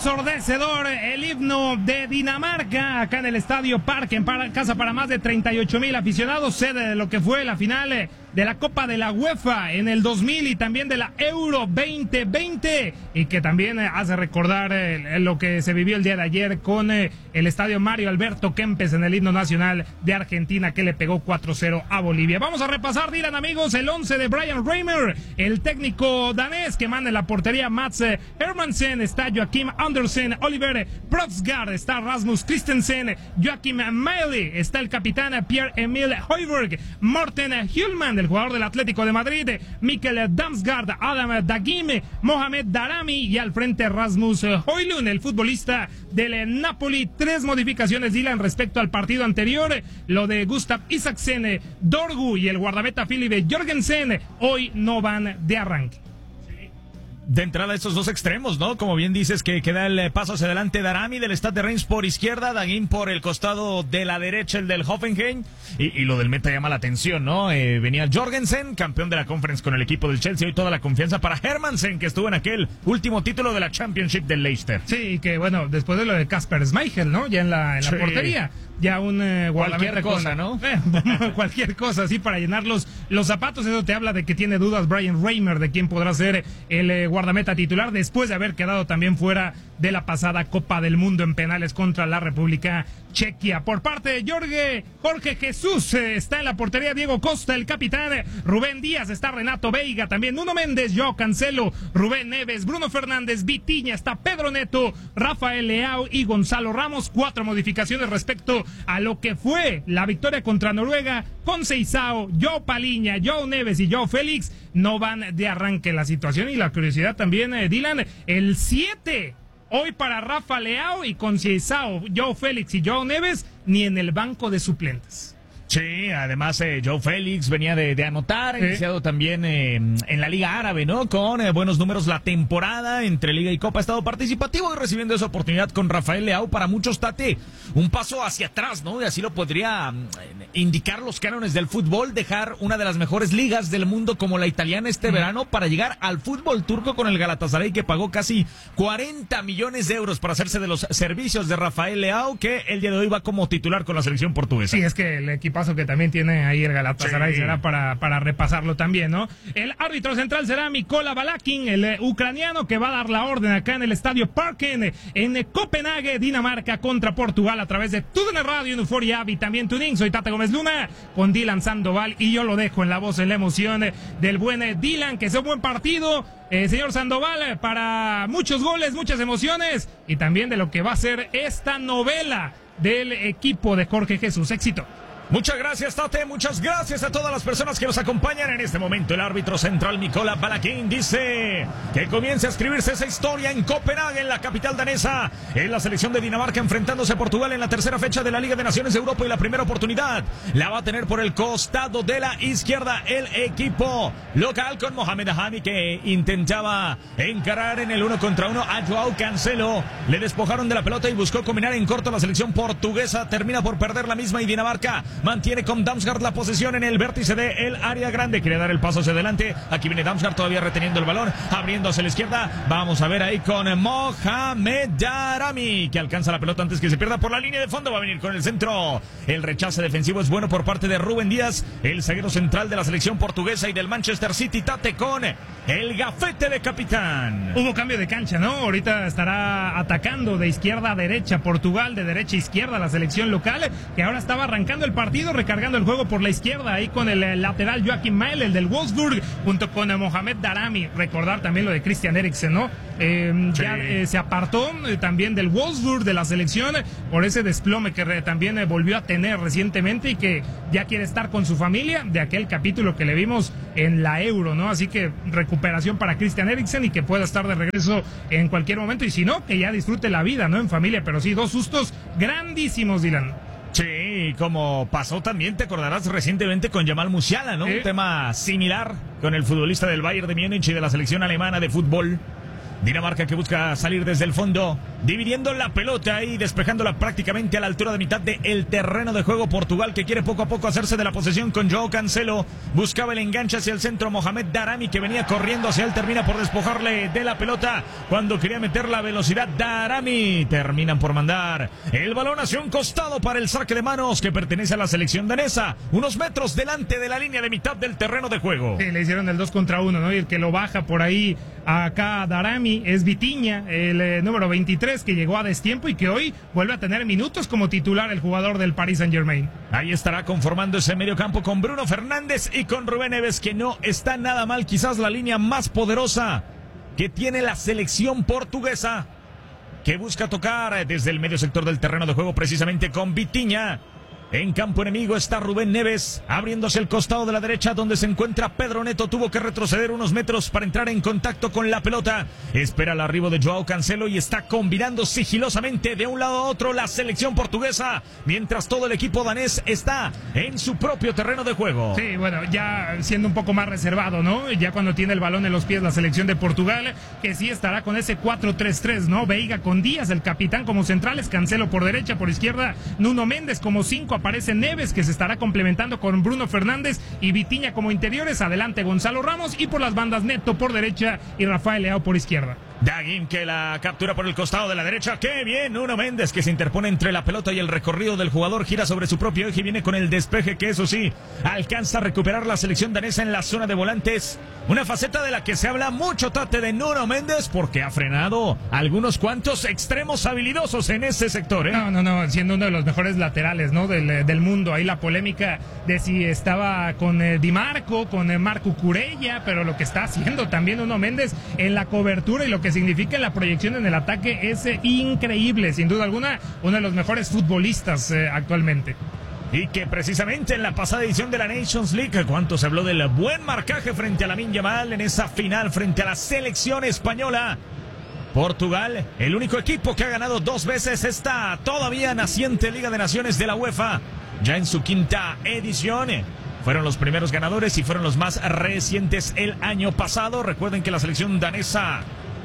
ensordecedor el himno de Dinamarca acá en el Estadio Parque, en casa para más de 38,000 aficionados, sede de lo que fue la final de la Copa de la UEFA en el 2000 y también de la Euro 2020, y que también hace recordar lo que se vivió el día de ayer con el Estadio Mario Alberto Kempes en el himno nacional de Argentina, que le pegó 4-0 a Bolivia. Vamos a repasar, Dylan, amigos, el 11 de Brian Reimer, el técnico danés que manda en la portería Mats Hermansen, está Joachim Andersen, Oliver Brodsgaard, está Rasmus Christensen, Joachim Mæhle, está el capitán Pierre-Emil Højbjerg, Morten Hjulmand, el jugador del Atlético de Madrid, Mikkel Damsgaard, Adam Dagim, Mohamed Darami y al frente Rasmus Højlund, el futbolista del Napoli. 3 modificaciones, Dylan, respecto al partido anterior. Lo de Gustav Isaksen, Dorgu y el guardameta Philip Jorgensen hoy no van de arranque. De entrada estos dos extremos, ¿no? Como bien dices, que queda el paso hacia adelante Darami del Stade de Reims por izquierda, Dagim por el costado de la derecha, el del Hoffenheim, y lo del meta llama la atención, ¿no? Venía Jorgensen, campeón de la Conference con el equipo del Chelsea, hoy toda la confianza para Hermansen, que estuvo en aquel último título de la Championship del Leicester. Sí, que bueno, después de lo de Kasper Schmeichel, ¿no? Ya en la sí, portería. Ya un cualquier cosa, ¿no? Cualquier cosa, así para llenar los zapatos. Eso te habla de que tiene dudas Brian Reimer de quién podrá ser el guardameta titular después de haber quedado también fuera de la pasada Copa del Mundo en penales contra la República Chequia. Por parte de Jorge Jesús está en la portería Diego Costa, el capitán, Rubén Díaz, está Renato Veiga, también Nuno Méndez, Joao Cancelo, Rubén Neves, Bruno Fernández, Vitinha, está Pedro Neto, Rafael Leao y Gonzalo Ramos. 4 modificaciones respecto a lo que fue la victoria contra Noruega. Conceição, Joao Paliña, Joao Neves y Joao Félix no van de arranque. La situación y la curiosidad también, Dylan, el 7 hoy para Rafa Leao y Conceição, Joao Félix y Joao Neves ni en el banco de suplentes. Sí, además Joao Félix venía de anotar, iniciado también en la Liga Árabe, ¿no? Con buenos números la temporada entre Liga y Copa, ha estado participativo y recibiendo esa oportunidad con Rafael Leao. Para muchos, Tate, un paso hacia atrás, ¿no? Y así lo podría indicar los cánones del fútbol, dejar una de las mejores ligas del mundo como la italiana este verano para llegar al fútbol turco con el Galatasaray, que pagó casi 40 millones de euros para hacerse de los servicios de Rafael Leao, que el día de hoy va como titular con la selección portuguesa. Sí, es que el equipo que también tiene ahí el Galatasaray, sí, será para repasarlo también, ¿no? El árbitro central será Mikola Balakin, el ucraniano, que va a dar la orden acá en el Estadio Parken en Copenhague, Dinamarca contra Portugal, a través de TUDN Radio, en Euphoria App y también TuneIn. Soy Tate Gómez Luna con Dylan Sandoval y yo lo dejo en la voz, en la emoción del buen Dylan. Que sea un buen partido, señor Sandoval, para muchos goles, muchas emociones y también de lo que va a ser esta novela del equipo de Jorge Jesús. Éxito. Muchas gracias, Tate, muchas gracias a todas las personas que nos acompañan en este momento. El árbitro central Mikola Balakin dice que comience a escribirse esa historia en Copenhague, en la capital danesa, en la selección de Dinamarca enfrentándose a Portugal en la tercera fecha de la Liga de Naciones de Europa, y la primera oportunidad la va a tener por el costado de la izquierda el equipo local, con Mohamed Ahami, que intentaba encarar en el 1 contra 1 a Joao Cancelo. Le despojaron de la pelota y buscó combinar en corto la selección portuguesa, termina por perder la misma y Dinamarca mantiene con Damsgaard la posesión en el vértice del área grande. Quiere dar el paso hacia adelante. Aquí viene Damsgaard todavía reteniendo el balón, abriendo hacia la izquierda. Vamos a ver ahí con Mohamed Darami, que alcanza la pelota antes que se pierda por la línea de fondo. Va a venir con el centro. El rechace defensivo es bueno por parte de Rubén Díaz, el zaguero central de la selección portuguesa y del Manchester City. Tate, con el gafete de capitán. Hubo cambio de cancha, ¿no? Ahorita estará atacando de izquierda a derecha Portugal, de derecha a izquierda la selección local, que ahora estaba arrancando el partido, recargando el juego por la izquierda, ahí con el lateral Joachim Mæhle, el del Wolfsburg, junto con Mohamed Darami. Recordar también lo de Christian Eriksen, ¿no? Sí. Ya se apartó también del Wolfsburg, de la selección, por ese desplome que también volvió a tener recientemente, y que ya quiere estar con su familia de aquel capítulo que le vimos en la Euro, ¿no? Así que recuperación para Christian Eriksen y que pueda estar de regreso en cualquier momento, y si no, que ya disfrute la vida, ¿no? En familia. Pero sí, 2 sustos grandísimos, Dylan. Sí, como pasó también, te acordarás recientemente con Jamal Musiala, ¿no? Un tema similar con el futbolista del Bayern de Múnich y de la selección alemana de fútbol. Dinamarca, que busca salir desde el fondo, dividiendo la pelota y despejándola prácticamente a la altura de mitad del terreno de juego. Portugal, que quiere poco a poco hacerse de la posesión con Joao Cancelo. Buscaba el enganche hacia el centro. Mohamed Daramy, que venía corriendo hacia él, termina por despojarle de la pelota cuando quería meter la velocidad. Daramy terminan por mandar el balón hacia un costado para el saque de manos que pertenece a la selección danesa, unos metros delante de la línea de mitad del terreno de juego. Sí, le hicieron el 2 contra 1, ¿no? Y el que lo baja por ahí acá a Daramy es Vitinha, el número 23, que llegó a destiempo y que hoy vuelve a tener minutos como titular el jugador del Paris Saint-Germain. Ahí estará conformando ese medio campo con Bruno Fernández y con Rubén Neves, que no está nada mal, quizás la línea más poderosa que tiene la selección portuguesa, que busca tocar desde el medio sector del terreno de juego precisamente con Vitinha. En campo enemigo está Rubén Neves, abriéndose el costado de la derecha donde se encuentra Pedro Neto. Tuvo que retroceder unos metros para entrar en contacto con la pelota. Espera el arribo de Joao Cancelo y está combinando sigilosamente de un lado a otro la selección portuguesa, mientras todo el equipo danés está en su propio terreno de juego. Sí, bueno, ya siendo un poco más reservado, ¿no? Ya cuando tiene el balón en los pies la selección de Portugal, que sí estará con ese 4-3-3, ¿no? Veiga con Díaz, el capitán, como centrales, Cancelo por derecha, por izquierda Nuno Méndez como 5, aparece Neves, que se estará complementando con Bruno Fernández y Vitinha como interiores, adelante Gonzalo Ramos y por las bandas Neto por derecha y Rafael Leao por izquierda. Daguín, que la captura por el costado de la derecha. ¡Qué bien! Nuno Méndez, que se interpone entre la pelota y el recorrido del jugador, gira sobre su propio eje y viene con el despeje, que eso sí, alcanza a recuperar la selección danesa en la zona de volantes. Una faceta de la que se habla mucho, Tate, de Nuno Méndez, porque ha frenado algunos cuantos extremos habilidosos en ese sector, ¿eh? No, siendo uno de los mejores laterales, ¿no? del mundo. Ahí la polémica de si estaba con Di Marco, con Marco Curella, pero lo que está haciendo también Nuno Méndez en la cobertura y lo que significa la proyección en el ataque es increíble, sin duda alguna, uno de los mejores futbolistas actualmente. Y que precisamente en la pasada edición de la Nations League, cuánto se habló del buen marcaje frente a Lamine Yamal en esa final frente a la selección española. Portugal, el único equipo que ha ganado 2 veces esta todavía naciente Liga de Naciones de la UEFA, ya en su 5ª edición. Fueron los primeros ganadores y fueron los más recientes el año pasado. Recuerden que la selección danesa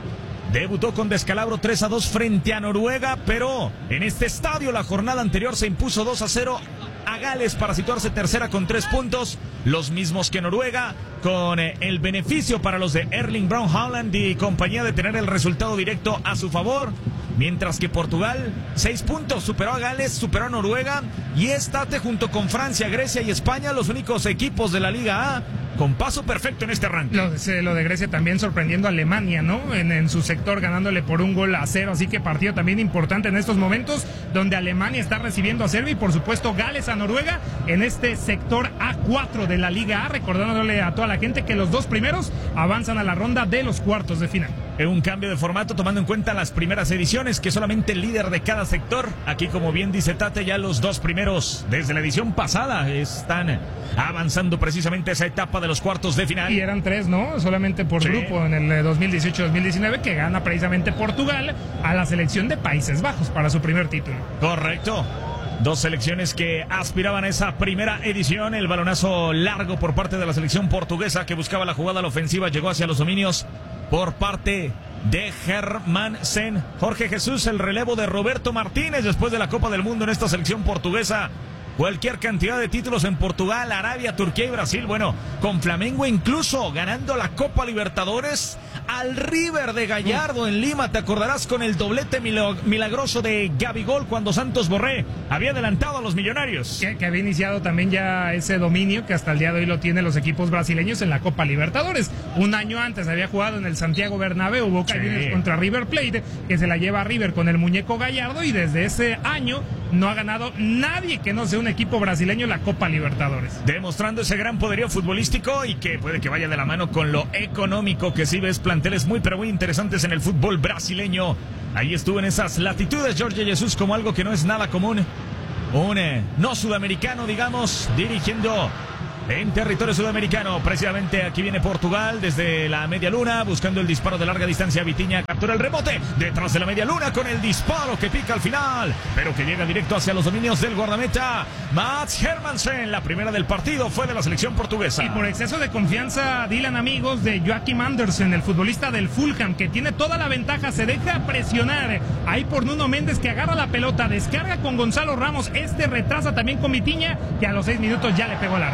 debutó con descalabro 3-2 frente a Noruega, pero en este estadio la jornada anterior se impuso 2-0 a Gales para situarse tercera con 3 puntos, los mismos que Noruega, con el beneficio para los de Erling Braut Haaland y compañía de tener el resultado directo a su favor, mientras que Portugal 6 puntos, superó a Gales, superó a Noruega y Tate junto con Francia, Grecia y España, los únicos equipos de la Liga A con paso perfecto en este arranque. Lo de Grecia también sorprendiendo a Alemania, ¿no? En su sector, ganándole por 1-0, así que partido también importante en estos momentos, donde Alemania está recibiendo a Serbia y por supuesto Gales a Noruega en este sector A4 de la Liga A, recordándole a toda la gente que los 2 primeros avanzan a la ronda de los cuartos de final. Un cambio de formato tomando en cuenta las primeras ediciones, que solamente el líder de cada sector, aquí como bien dice Tate, ya los 2 primeros desde la edición pasada están avanzando precisamente esa etapa de los cuartos de final. Y eran 3, ¿no? Solamente por grupo en el 2018-2019, que gana precisamente Portugal a la selección de Países Bajos para su primer título. Correcto. 2 selecciones que aspiraban a esa primera edición. El balonazo largo por parte de la selección portuguesa, que buscaba la jugada a la ofensiva, llegó hacia los dominios por parte de Hermansen. Jorge Jesús, el relevo de Roberto Martínez después de la Copa del Mundo en esta selección portuguesa. Cualquier cantidad de títulos en Portugal, Arabia, Turquía y Brasil. Bueno, con Flamengo incluso ganando la Copa Libertadores al River de Gallardo en Lima. Te acordarás con el doblete milagroso de Gabigol cuando Santos Borré había adelantado a los millonarios. Que había iniciado también ya ese dominio que hasta el día de hoy lo tienen los equipos brasileños en la Copa Libertadores. Un año antes había jugado en el Santiago Bernabéu, Boca Juniors contra River Plate, que se la lleva a River con el muñeco Gallardo, y desde ese año no ha ganado nadie que no sea un equipo brasileño la Copa Libertadores. Demostrando ese gran poderío futbolístico y que puede que vaya de la mano con lo económico, que sí ves planteles muy pero muy interesantes en el fútbol brasileño. Ahí estuvo en esas latitudes Jorge Jesús como algo que no es nada común. Un no sudamericano, digamos, dirigiendo en territorio sudamericano. Precisamente aquí viene Portugal desde la media luna buscando el disparo de larga distancia. Vitinha captura el rebote detrás de la media luna con el disparo que pica al final, pero que llega directo hacia los dominios del guardameta Mats Hermansen. La primera del partido fue de la selección portuguesa. Y por exceso de confianza, Dylan, amigos, de Joachim Andersen, el futbolista del Fulham, que tiene toda la ventaja, se deja presionar ahí por Nuno Méndez, que agarra la pelota, descarga con Gonzalo Ramos, retrasa también con Vitinha, que a los 6 minutos ya le pegó el arco.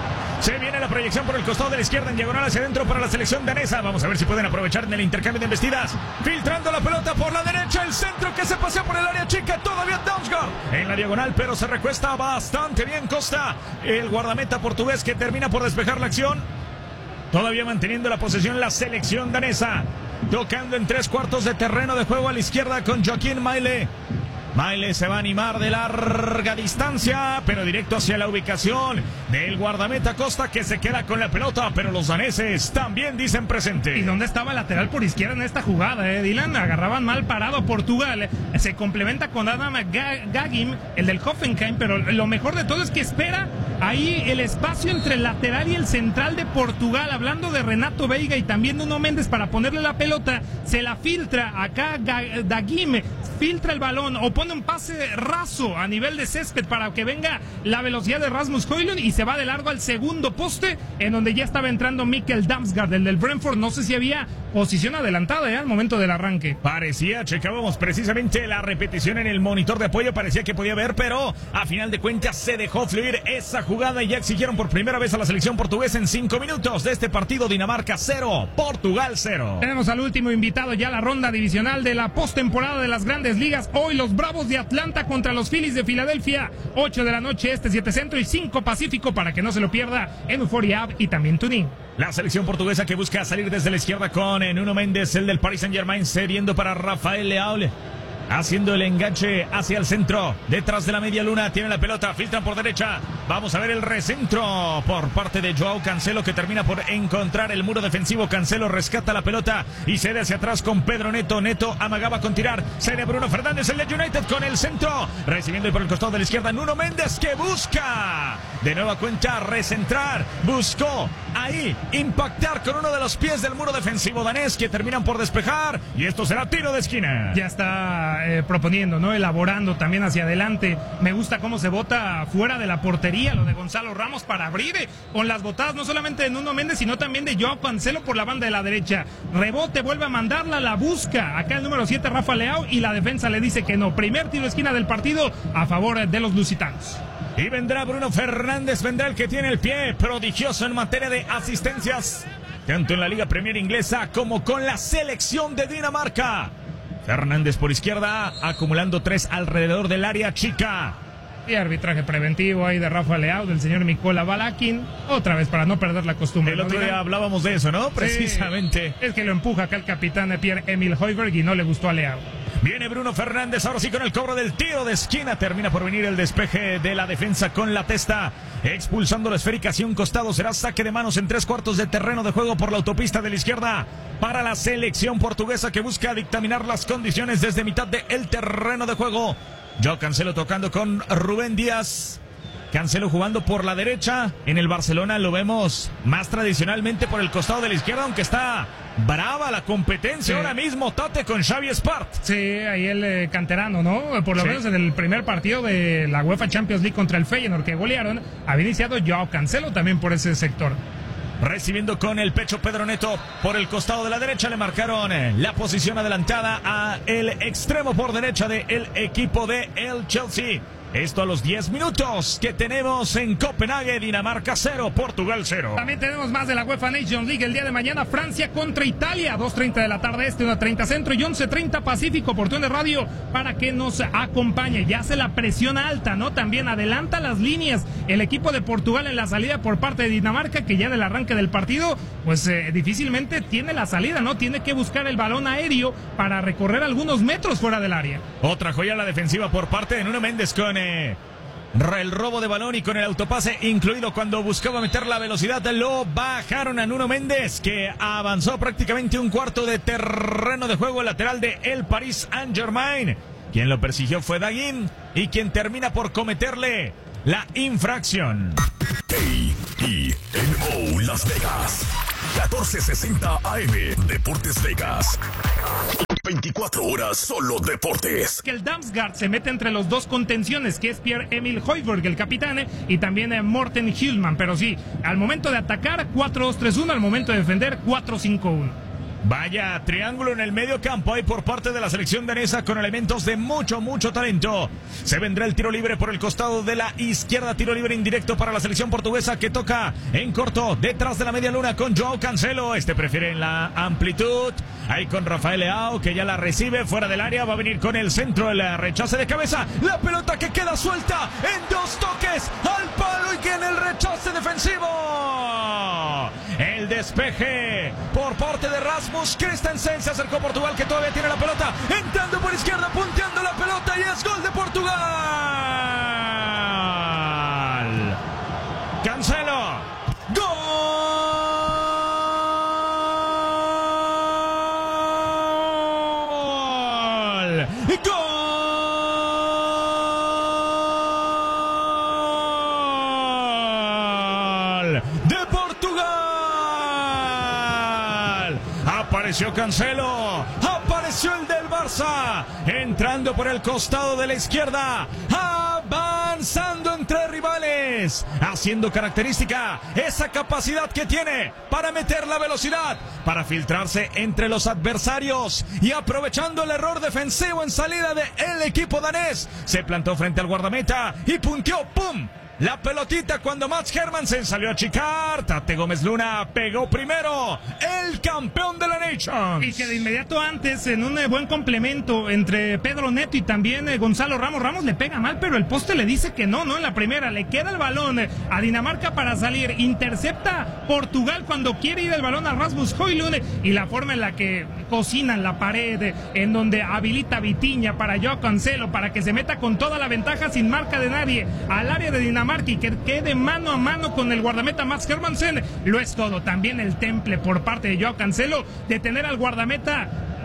Se viene la proyección por el costado de la izquierda en diagonal hacia adentro para la selección danesa. Vamos a ver si pueden aprovechar en el intercambio de embestidas. Filtrando la pelota por la derecha, el centro que se pasea por el área chica. Todavía Damsgaard en la diagonal, pero se recuesta bastante bien Costa, el guardameta portugués, que termina por despejar la acción. Todavía manteniendo la posesión la selección danesa. Tocando en 3/4 de terreno de juego a la izquierda con Joaquín Maile. Maile se va a animar de larga distancia, pero directo hacia la ubicación del guardameta Costa, que se queda con la pelota, pero los daneses también dicen presente. ¿Y dónde estaba el lateral por izquierda en esta jugada, Dylan? Agarraban mal parado a Portugal. Se complementa con Adam Gagim, el del Hoffenheim, pero lo mejor de todo es que espera ahí el espacio entre el lateral y el central de Portugal. Hablando de Renato Veiga y también Nuno Méndez para ponerle la pelota, se la filtra acá Gagim, filtra el balón o pone un pase raso a nivel de césped para que venga la velocidad de Rasmus Højlund y se va de largo al segundo poste, en donde ya estaba entrando Mikkel Damsgaard, el del Brentford. No sé si había posición adelantada al momento del arranque. Parecía, checábamos precisamente la repetición en el monitor de apoyo, parecía que podía ver, pero a final de cuentas se dejó fluir esa jugada y ya exigieron por primera vez a la selección portuguesa en 5 minutos de este partido. Dinamarca 0, Portugal 0. Tenemos al último invitado ya a la ronda divisional de la postemporada de las Grandes Ligas. Hoy los Bravos de Atlanta contra los Phillies de Filadelfia, 8 de la noche 7 centro y 5 pacífico, para que no se lo pierda en Euphoria App y también TuneIn. La selección portuguesa que busca salir desde la izquierda con Nuno Méndez, el del Paris Saint-Germain, cediendo para Rafael Leao, haciendo el enganche hacia el centro, detrás de la media luna, tiene la pelota, filtran por derecha, vamos a ver el recentro por parte de Joao Cancelo, que termina por encontrar el muro defensivo. Cancelo rescata la pelota y cede hacia atrás con Pedro Neto. Neto amagaba con tirar, cede Bruno Fernández, el de United con el centro, recibiendo y por el costado de la izquierda Nuno Méndez, que busca de nueva cuenta recentrar, buscó ahí impactar con uno de los pies del muro defensivo danés, que terminan por despejar, y esto será tiro de esquina. Ya está proponiendo, ¿no? Elaborando también hacia adelante. Me gusta cómo se bota fuera de la portería lo de Gonzalo Ramos para abrir con las botadas no solamente de Nuno Méndez, sino también de Joao Cancelo por la banda de la derecha. Rebote, vuelve a mandarla, la busca acá el número 7 Rafa Leao, y la defensa le dice que no. Primer tiro de esquina del partido a favor de los lusitanos. Y vendrá Bruno Fernández, vendrá el que tiene el pie prodigioso en materia de asistencias, tanto en la Liga Premier Inglesa como con la selección de Dinamarca. Fernández por izquierda, acumulando 3 alrededor del área chica. Y arbitraje preventivo ahí de Rafa Leao, del señor Mikola Balakin, otra vez para no perder la costumbre. El otro día hablábamos de eso, ¿no? Precisamente. Sí, es que lo empuja acá el capitán Pierre-Emil Højbjerg y no le gustó a Leao. Viene Bruno Fernández, ahora sí con el cobro del tiro de esquina. Termina por venir el despeje de la defensa con la testa, expulsando la esférica hacia un costado. Será saque de manos en 3/4 de terreno de juego por la autopista de la izquierda para la selección portuguesa, que busca dictaminar las condiciones desde mitad del terreno de juego. Joao Cancelo tocando con Rubén Díaz. Cancelo jugando por la derecha. En el Barcelona lo vemos más tradicionalmente por el costado de la izquierda, aunque está brava la competencia ahora mismo, Tate, con Xavi Espart. Sí, ahí el canterano, ¿no? Por lo menos en el primer partido de la UEFA Champions League contra el Feyenoord, que golearon, había iniciado Joao Cancelo también por ese sector. Recibiendo con el pecho Pedro Neto por el costado de la derecha. Le marcaron la posición adelantada a el extremo por derecha del equipo de el Chelsea. Esto a los 10 minutos que tenemos en Copenhague. Dinamarca 0, Portugal 0. También tenemos más de la UEFA Nations League el día de mañana. Francia contra Italia, 2:30 de la tarde 1:30 centro y 11:30 pacífico por TUNE Radio, para que nos acompañe. Ya hace la presión alta, ¿no? También adelanta las líneas el equipo de Portugal en la salida por parte de Dinamarca, que ya del arranque del partido, pues difícilmente tiene la salida, ¿no? Tiene que buscar el balón aéreo para recorrer algunos metros fuera del área. Otra joya la defensiva por parte de Nuno Méndez con el robo de balón y con el autopase incluido cuando buscaba meter la velocidad. Lo bajaron a Nuno Méndez, que avanzó prácticamente un cuarto de terreno de juego, lateral de el Paris Saint-Germain. Quien lo persiguió fue Daguín, y quien termina por cometerle la infracción. KENO Las Vegas, 1460 AM, Deportes Vegas. 24 horas solo deportes. Que el Damsgaard se mete entre los dos contenciones, que es Pierre-Emil Højbjerg, el capitán, y también Morten Hjulmand. Pero sí, al momento de atacar, 4-2-3-1, al momento de defender, 4-5-1. Vaya triángulo en el medio campo ahí por parte de la selección danesa con elementos de mucho talento. Se vendrá el tiro libre por el costado de la izquierda, tiro libre indirecto para la selección portuguesa que toca en corto detrás de la media luna con Joao Cancelo. Este prefiere en la amplitud. Ahí con Rafael Leao que ya la recibe fuera del área. Va a venir con el centro, el rechace de cabeza. La pelota que queda suelta en 2 toques al palo y que en el rechace defensivo. El despeje por parte de Rasmus Christensen. Se acercó Portugal que todavía tiene la pelota. Entrando por izquierda, punteando la pelota y es gol de Portugal. Cancelo. ¡Gol! ¡Gol! ¡De Portugal! Apareció Cancelo, apareció el del Barça, entrando por el costado de la izquierda, avanzando entre rivales, haciendo característica esa capacidad que tiene para meter la velocidad, para filtrarse entre los adversarios y aprovechando el error defensivo en salida del equipo danés, se plantó frente al guardameta y punteó, ¡pum! La pelotita cuando Mats Hermansen salió a achicar. Tate Gómez Luna pegó primero. El campeón de la Nations. Y que de inmediato antes, en un buen complemento entre Pedro Neto y también Gonzalo Ramos. Ramos le pega mal, pero el poste le dice que no en la primera. Le queda el balón a Dinamarca para salir. Intercepta Portugal cuando quiere ir el balón a Rasmus Højlund. Y la forma en la que cocinan la pared, en donde habilita Vitinha para Joao Cancelo, para que se meta con toda la ventaja sin marca de nadie al área de Dinamarca y que quede mano a mano con el guardameta Mats Hermansen. Lo es todo. También el temple por parte de Joao Cancelo de tener al guardameta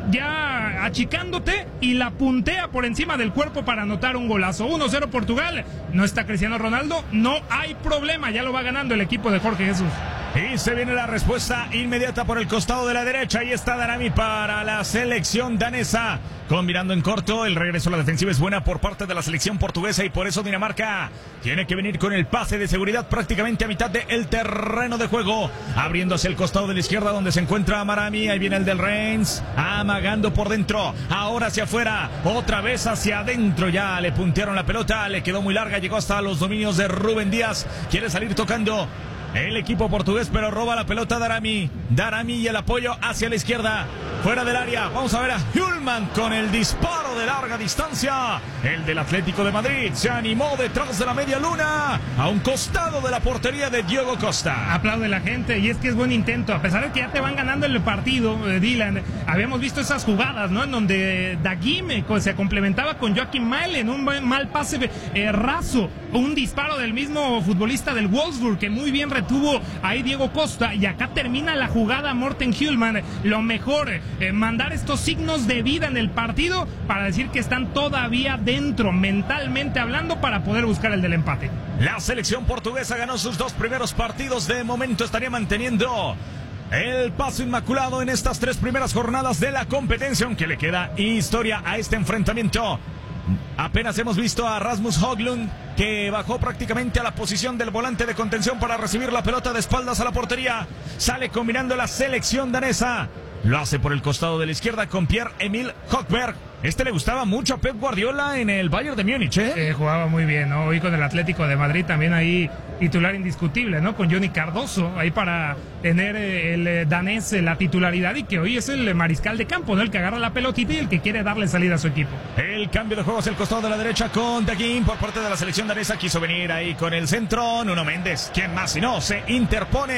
ya achicándote y la puntea por encima del cuerpo para anotar un golazo. 1-0 Portugal. No está Cristiano Ronaldo, no hay problema, ya lo va ganando el equipo de Jorge Jesús. Y se viene la respuesta inmediata por el costado de la derecha. Ahí está Darami para la selección danesa. Combinando en corto, el regreso a la defensiva es buena por parte de la selección portuguesa y por eso Dinamarca tiene que venir con el pase de seguridad prácticamente a mitad del terreno de juego. Abriendo hacia el costado de la izquierda donde se encuentra Marami. Ahí viene el del Reims, amagando por dentro. Ahora hacia afuera, otra vez hacia adentro. Ya le puntearon la pelota, le quedó muy larga, llegó hasta los dominios de Rubén Díaz. Quiere salir tocando el equipo portugués, pero roba la pelota Darami. Darami y el apoyo hacia la izquierda, fuera del área. Vamos a ver a Hjulmand con el disparo de larga distancia. El del Atlético de Madrid se animó detrás de la media luna, a un costado de la portería de Diogo Costa. Aplaude la gente y es que es buen intento. A pesar de que ya te van ganando el partido, Dylan, habíamos visto esas jugadas, ¿no? En donde Dagim se complementaba con Joaquim Maehle en un mal pase raso. Un disparo del mismo futbolista del Wolfsburg que muy bien tuvo ahí Diego Costa, y acá termina la jugada Morten Hjulmand. Lo mejor, mandar estos signos de vida en el partido para decir que están todavía dentro, mentalmente hablando, para poder buscar el del empate. La selección portuguesa ganó sus 2 primeros partidos. De momento estaría manteniendo el paso inmaculado en estas 3 primeras jornadas de la competencia, aunque le queda historia a este enfrentamiento. Apenas hemos visto a Rasmus Højlund, que bajó prácticamente a la posición del volante de contención para recibir la pelota de espaldas a la portería. Sale combinando la selección danesa. Lo hace por el costado de la izquierda con Pierre-Emil Højbjerg. Este le gustaba mucho a Pep Guardiola en el Bayern de Múnich, jugaba muy bien, ¿no? Hoy con el Atlético de Madrid también ahí titular indiscutible, ¿no? Con Johnny Cardoso ahí para tener el danés la titularidad, y que hoy es el mariscal de campo, ¿no? El que agarra la pelotita y el que quiere darle salida a su equipo. El cambio de juego hacia el costado de la derecha con Dagim por parte de la selección danesa. Quiso venir ahí con el centro Nuno Méndez. ¿Quién más si no? Se interpone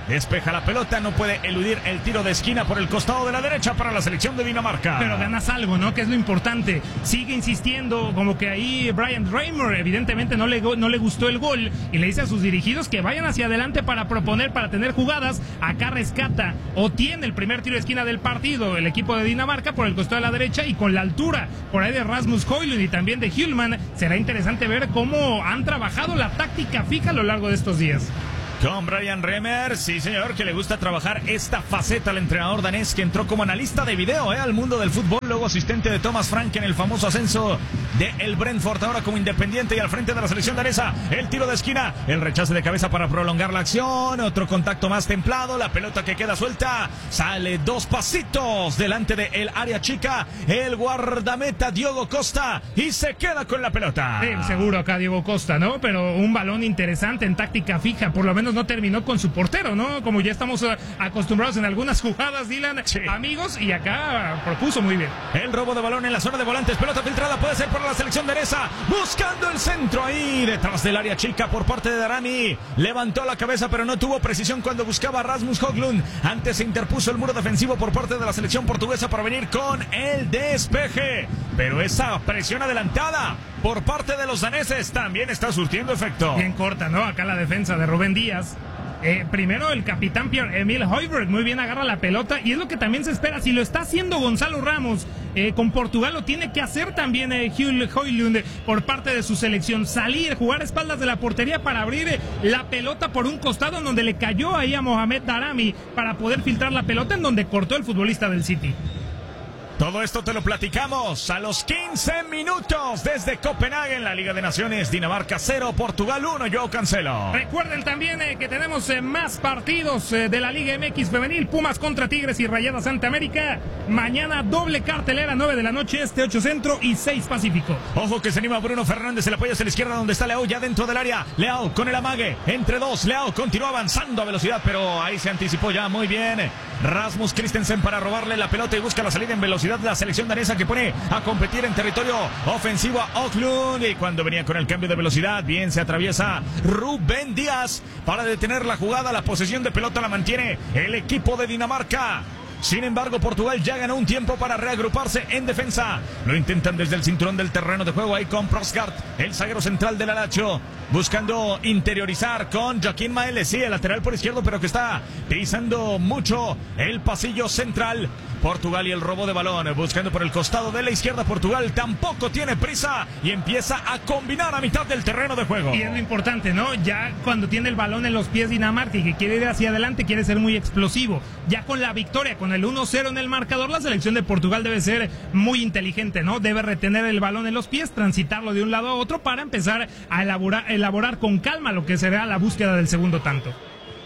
despeja la pelota, no puede eludir el tiro de esquina por el costado de la derecha para la selección de Dinamarca. Pero ganas algo, ¿no? Que es lo importante. Sigue insistiendo, como que ahí Bryan Reimer evidentemente no le gustó el gol y le dice a sus dirigidos que vayan hacia adelante para proponer, para tener jugadas. Acá rescata o tiene el primer tiro de esquina del partido el equipo de Dinamarca por el costado de la derecha y con la altura por ahí de Rasmus Højlund y también de Hjulmand. Será interesante ver cómo han trabajado la táctica fija a lo largo de estos días. Con Bryan Reimer, sí señor, que le gusta trabajar esta faceta al entrenador danés que entró como analista de video al mundo del fútbol, luego asistente de Thomas Frank en el famoso ascenso de el Brentford, ahora como independiente y al frente de la selección danesa. El tiro de esquina, el rechace de cabeza para prolongar la acción, otro contacto más templado, la pelota que queda suelta, sale 2 pasitos delante del área chica, el guardameta Diogo Costa y se queda con la pelota. Sí, seguro acá Diogo Costa, ¿no? Pero un balón interesante en táctica fija, por lo menos no terminó con su portero, ¿no? Como ya estamos acostumbrados en algunas jugadas, Dylan, sí. Amigos, y acá propuso muy bien. El robo de balón en la zona de volantes, pelota filtrada, puede ser para la selección danesa, buscando el centro ahí, detrás del área chica por parte de Darami, levantó la cabeza pero no tuvo precisión cuando buscaba a Rasmus Højlund, antes se interpuso el muro defensivo por parte de la selección portuguesa para venir con el despeje, pero esa presión adelantada por parte de los daneses también está surtiendo efecto. Bien corta, ¿no? Acá la defensa de Rubén Díaz. Primero el capitán Pierre-Emile Højbjerg muy bien agarra la pelota y es lo que también se espera. Si lo está haciendo Gonzalo Ramos con Portugal, lo tiene que hacer también Højlund por parte de su selección. Salir, jugar a espaldas de la portería para abrir la pelota por un costado en donde le cayó ahí a Mohamed Darami para poder filtrar la pelota en donde cortó el futbolista del City. Todo esto te lo platicamos a los 15 minutos desde Copenhague en la Liga de Naciones. Dinamarca 0, Portugal 1, Joao Cancelo. Recuerden también que tenemos más partidos de la Liga MX femenil. Pumas contra Tigres y Rayadas Santa América. Mañana doble cartelera, 9 de la noche, 8 centro y 6 pacífico. Ojo que se anima Bruno Fernández, el apoyo hacia la izquierda donde está Leao ya dentro del área. Leao con el amague, entre dos, Leao continúa avanzando a velocidad, pero ahí se anticipó ya muy bien Rasmus Christensen para robarle la pelota y busca la salida en velocidad. La selección danesa que pone a competir en territorio ofensivo a Højlund y cuando venía con el cambio de velocidad bien se atraviesa Rubén Díaz para detener la jugada. La posesión de pelota la mantiene el equipo de Dinamarca. Sin embargo, Portugal ya ganó un tiempo para reagruparse en defensa. Lo intentan desde el cinturón del terreno de juego ahí con Prosgaard, el zaguero central de la Lazio, buscando interiorizar con Joaquín Maeles, sí, el lateral por izquierdo, pero que está pisando mucho el pasillo central. Portugal y el robo de balón, buscando por el costado de la izquierda. Portugal tampoco tiene prisa y empieza a combinar a mitad del terreno de juego. Y es lo importante, ¿no? Ya cuando tiene el balón en los pies Dinamarca y que quiere ir hacia adelante, quiere ser muy explosivo. Ya con la victoria, con el 1-0 en el marcador, la selección de Portugal debe ser muy inteligente, ¿no? Debe retener el balón en los pies, transitarlo de un lado a otro para empezar a elaborar con calma lo que será la búsqueda del segundo tanto.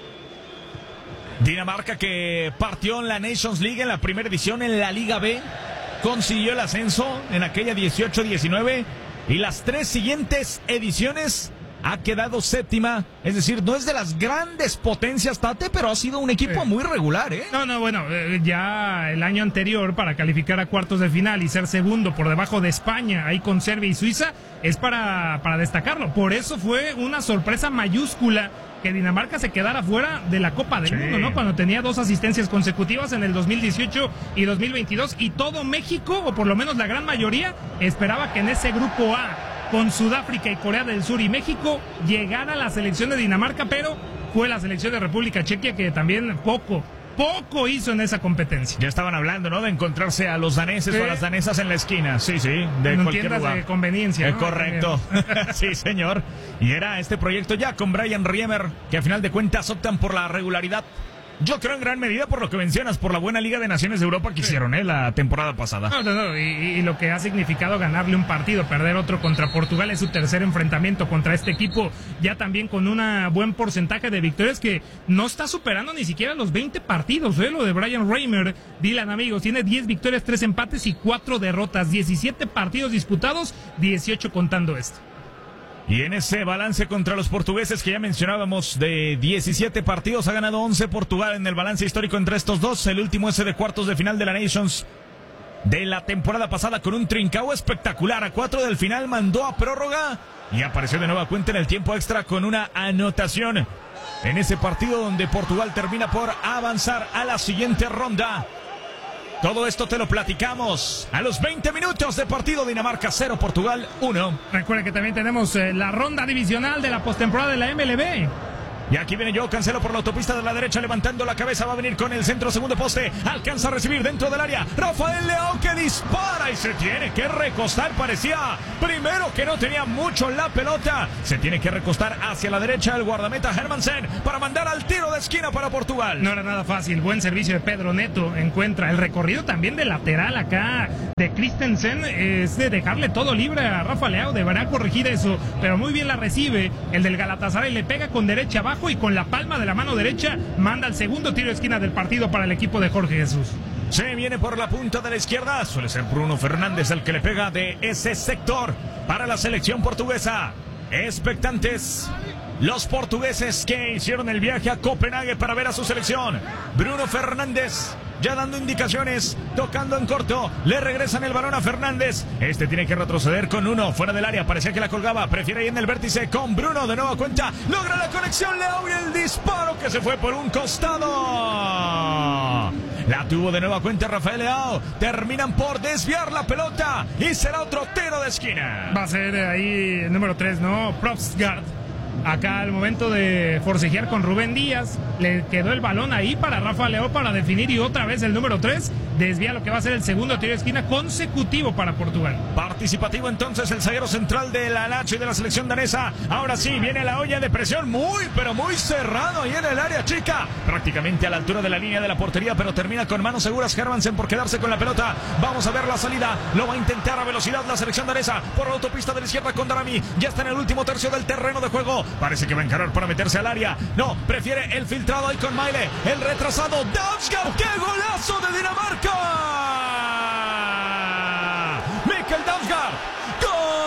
Dinamarca que partió en la Nations League en la primera edición en la Liga B, consiguió el ascenso en aquella 18-19 y las 3 siguientes ediciones ha quedado séptima, es decir, no es de las grandes potencias, Tate, pero ha sido un equipo muy regular, ¿eh? No, bueno, ya el año anterior para calificar a cuartos de final y ser segundo por debajo de España, ahí con Serbia y Suiza, es para destacarlo. Por eso fue una sorpresa mayúscula que Dinamarca se quedara fuera de la Copa del Mundo, ¿no? Cuando tenía 2 asistencias consecutivas en el 2018 y 2022 y todo México, o por lo menos la gran mayoría, esperaba que en ese grupo A, con Sudáfrica y Corea del Sur y México, llegara la selección de Dinamarca, pero fue la selección de República Checa que también poco hizo en esa competencia. Ya estaban hablando, ¿no? De encontrarse a los daneses o a las danesas en la esquina. Sí, de no cualquier lugar. De conveniencia, ¿no? Correcto. Sí, señor. Y era este proyecto ya con Bryan Reimer, que a final de cuentas optan por la regularidad. Yo creo en gran medida por lo que mencionas, por la buena Liga de Naciones de Europa que hicieron la temporada pasada. No, y lo que ha significado ganarle un partido, perder otro contra Portugal, es su tercer enfrentamiento contra este equipo, ya también con un buen porcentaje de victorias que no está superando ni siquiera los 20 partidos, lo de Bryan Reimer. Dylan, amigos, tiene 10 victorias, 3 empates y 4 derrotas, 17 partidos disputados, 18 contando este. Y en ese balance contra los portugueses que ya mencionábamos, de 17 partidos ha ganado 11 Portugal en el balance histórico entre estos dos. El último ese de cuartos de final de la Nations de la temporada pasada con un Trincao espectacular. A 4 del final mandó a prórroga y apareció de nueva cuenta en el tiempo extra con una anotación en ese partido donde Portugal termina por avanzar a la siguiente ronda. Todo esto te lo platicamos a los 20 minutos de partido. Dinamarca 0, Portugal 1. Recuerda que también tenemos la ronda divisional de la postemporada de la MLB. Y aquí viene Joao Cancelo por la autopista de la derecha, levantando la cabeza, va a venir con el centro, segundo poste, alcanza a recibir dentro del área, Rafael Leao que dispara y se tiene que recostar, parecía primero que no tenía mucho la pelota, se tiene que recostar hacia la derecha el guardameta Hermansen para mandar al tiro de esquina para Portugal. No era nada fácil, buen servicio de Pedro Neto, encuentra el recorrido también de lateral acá de Christensen, es de dejarle todo libre a Rafa Leao, deberá corregir eso, pero muy bien la recibe, el del Galatasaray le pega con derecha abajo y con la palma de la mano derecha manda el segundo tiro de esquina del partido para el equipo de Jorge Jesús. Se viene por la punta de la izquierda, suele ser Bruno Fernández el que le pega de ese sector para la selección portuguesa. Expectantes los portugueses que hicieron el viaje a Copenhague para ver a su selección. Bruno Fernández ya dando indicaciones, tocando en corto, le regresan el balón a Fernández, este tiene que retroceder con uno, fuera del área, parecía que la colgaba, prefiere ir en el vértice con Bruno, de nueva cuenta, logra la conexión Leao y el disparo que se fue por un costado. La tuvo de nueva cuenta Rafael Leao, terminan por desviar la pelota y será otro tiro de esquina. Va a ser ahí el número 3, ¿no? Propsgaard. Acá al momento de forcejear con Rubén Díaz, le quedó el balón ahí para Rafa Leao para definir y otra vez el número 3 desvía lo que va a ser el segundo tiro de esquina consecutivo para Portugal. Participativo entonces el zaguero central de la Lazio y de la selección danesa. Ahora sí, viene la olla de presión muy, pero muy cerrado ahí en el área chica. Prácticamente a la altura de la línea de la portería, pero termina con manos seguras Hermansen por quedarse con la pelota. Vamos a ver la salida. Lo va a intentar a velocidad la selección danesa por la autopista de la izquierda con Darami. Ya está en el último tercio del terreno de juego. Parece que va a encarar para meterse al área. No, prefiere el filtrado ahí con Maile. El retrasado Damsgaard. ¡Qué golazo de Dinamarca! Mikkel Damsgaard